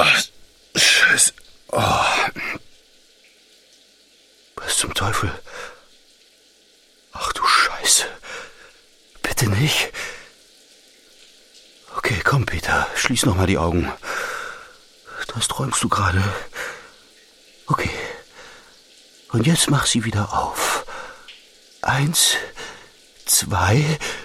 Oh, Scheiße. Oh. Was zum Teufel? Ach du Scheiße. Bitte nicht. Okay, komm, Peter. Schließ noch mal die Augen. Das träumst du gerade. Okay. Und jetzt mach sie wieder auf. 1, 2